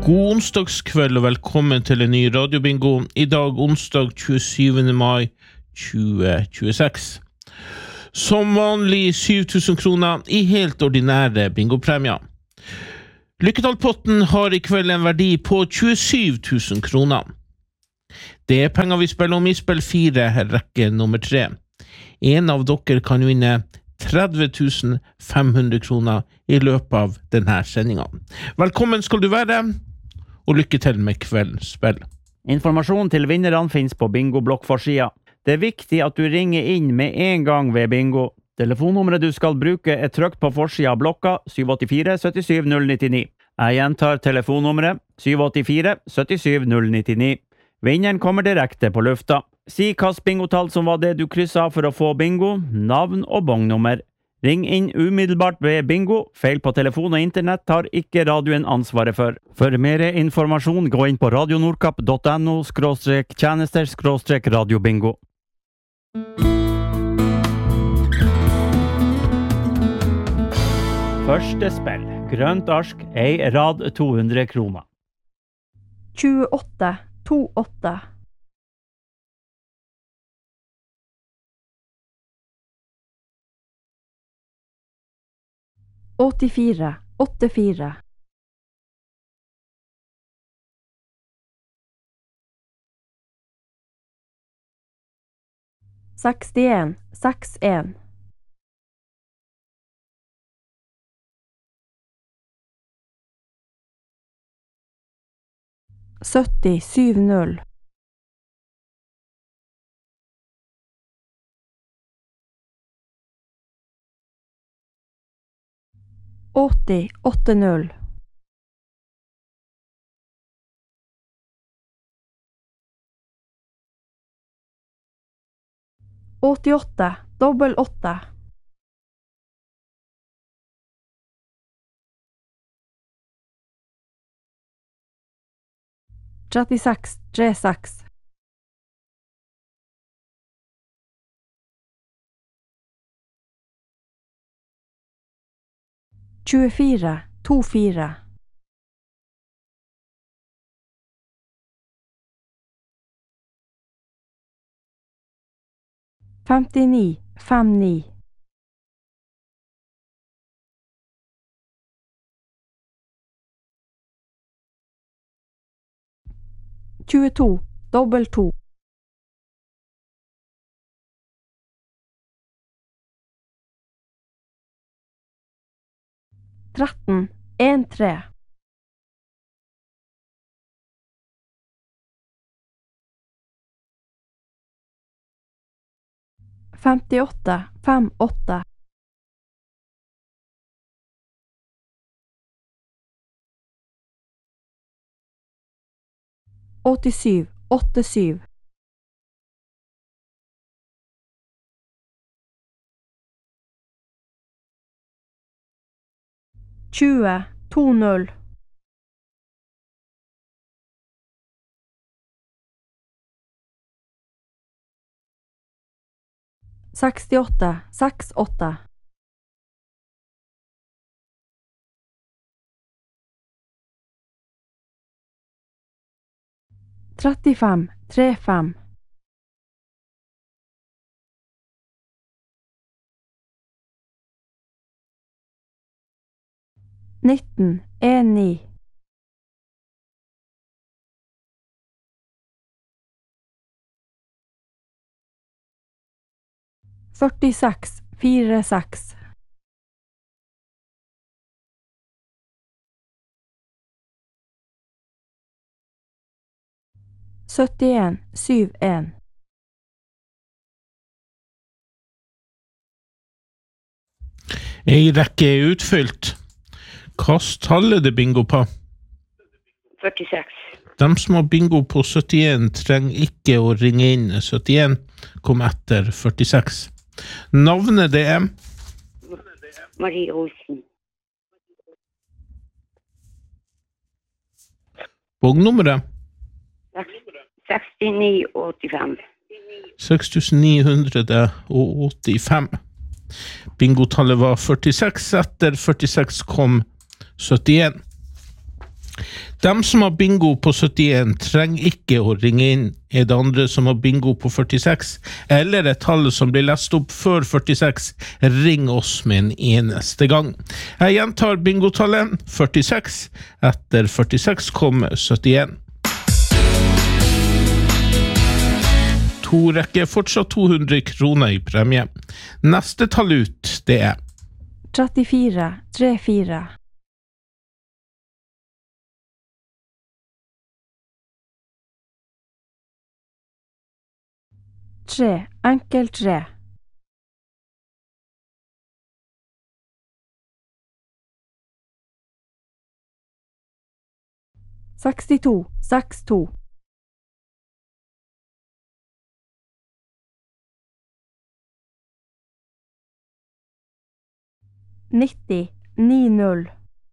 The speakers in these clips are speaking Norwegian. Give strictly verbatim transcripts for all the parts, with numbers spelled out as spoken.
God onsdagskveld og velkommen til en ny radiobingo. I dag onsdag tjuesyvende mai tjue tjueseks. Som vanlig syv tusen kroner i helt ordinære bingopremier. Lykketallpotten har i kveld en verdi på tjuesyv tusen kroner. Det er penger vi spiller om i spill fire, rekke nummer tre. En av dere kan vinne tretti tusen fem hundre kroner i løpet av denne sendingen. Velkommen skal du være, og lykke til med kveldens spill. Informasjon til vinnerne finnes på bingo-blokkforsida. Det er viktig at du ringer inn med en gang ved bingo. Telefonnummeret du skal bruke er trykt på forsida av blokka syv åtte fire sytti syv null ni ni. Jeg gjentar telefonnummeret syv åtte fire sytti syv null ni ni. Vinneren kommer direkte på lufta. Si hvilket bingotall som var det du krysset for å få bingo, navn og bongnummer. Ring inn umiddelbart ved bingo. Feil på telefon og internett tar ikke radioen ansvaret for. For mer informasjon, gå inn på radionordkapp punktum no skråstrek tjenester skråstrek radiobingo. Første spill. Grønt arsk, ei rad to hundre kroner. tjueåtte tjueåtte. åttifire åttifire. sekstien sekstien. sytti syv null. åtti åtte null. åttiåtte dobbel åtte. trettiseks trettiseks. tjuefire tjuefire. femtini femtini. tjueto dobbel to. tretten en tre. femtiåtte fem åtte. åttisyv åtte syv. tjue to null. sekstiåtte seks åtte. trettifem tre fem. nitten en ni. førtiseks fire seks. syttien syv en. Ei rekke er utfylt. Kast tallet det bingo på. førtiseks. De som har bingo på syttien trenger ikke å ringe inn. syttien kom etter førtiseks. Navnet det er Marie Olsen. Bognummeret sekstini åttifem. seks tusen ni hundre åttifem. Bingotallet var førtiseks, etter førtiseks kom syttien. Dem som har bingo på syttien trenger ikke å ringe inn. Er det andre som har bingo på førtiseks, eller et tall som blir lest opp før førtiseks, ring oss med en eneste gang. Jeg gjentar bingotallet førtiseks, etter førtiseks kommer syttien. To rekker fortsatt to hundre kroner i premie. Neste tall ut, det er trettifire, trettifire. Tre, enkel tre. sekstito, sekstito. nitti, nitti.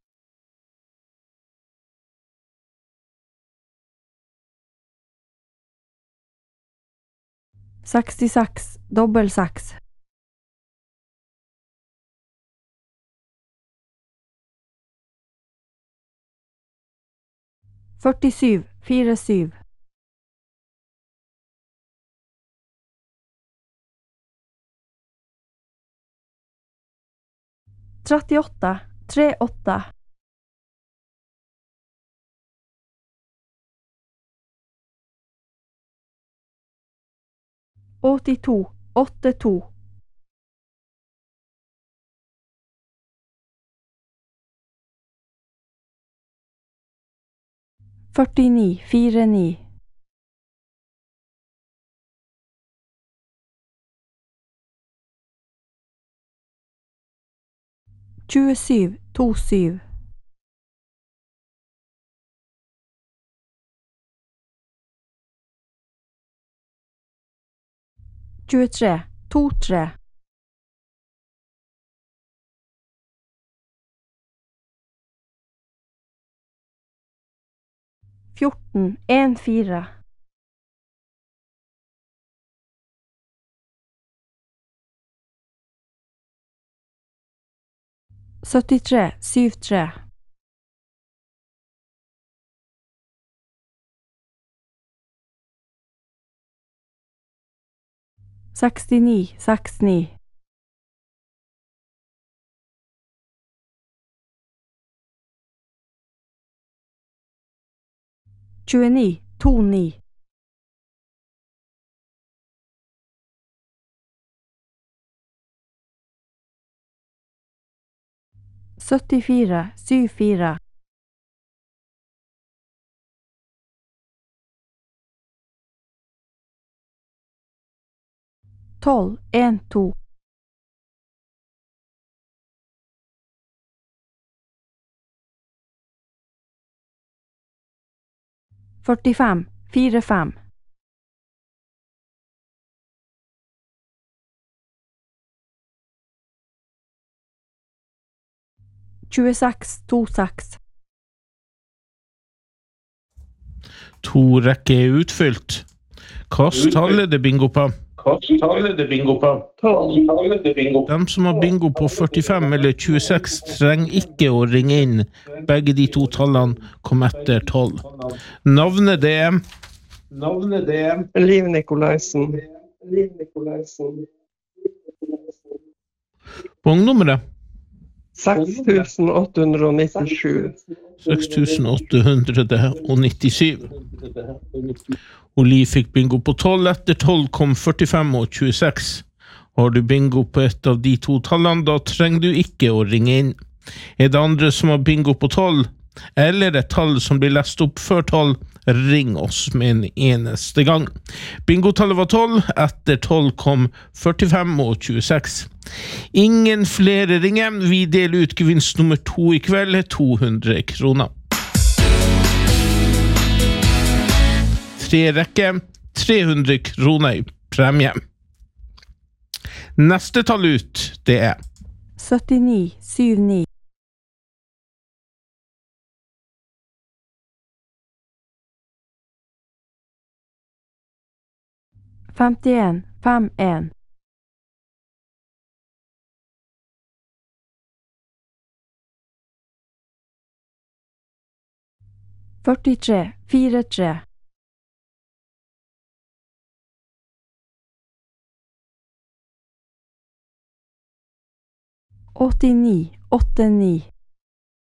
sekstiseks, dobbel seks. førtisju, fire syv. trettiåtte, tre åtte. åttito, åtte to. førtini, fire ni. tjuesju, to syv. tjuetre, to tre. fjorten, en fire. syttitre, syv tre. sekstini, seks ni. tjueni, to ni. syttifire, syv fire. tolv, en to. førtifem, fire fem. tjueseks, to seks. To rekker er utfylt. Kast tallet det bingo på. Tallet det bingo på. Tallet det bingo på. De som har bingo på førtifem eller tjueseks trenger ikke å ringe inn. Begge de to tallene kom etter tolv. Navnet det er Navnet det er Liv Nikolaisen. Liv Nikolaisen. Vognnummeret seks tusen åtte hundre og nittisju. seks tusen åtte hundre og nittisju. Og Liv fikk bingo på tolv, etter tolv kom førtifem og tjueseks. Har du bingo på et av de to tallene, da trenger du ikke å ringe inn. Er det andre som har bingo på tolv, eller et tall som blir lest opp før tolv, ring oss med en eneste gang. Bingotallet var tolv, etter tolv kom førtifem og tjueseks. Ingen flere ringer, vi deler ut gevinst nummer to i kveld, to hundre kroner. Tre rekker, tre hundre kroner i premie. Neste tall ut, det er syttini, syv ni. femtien, fem en. førtitre, fire-tre. åttini, åtte-ni.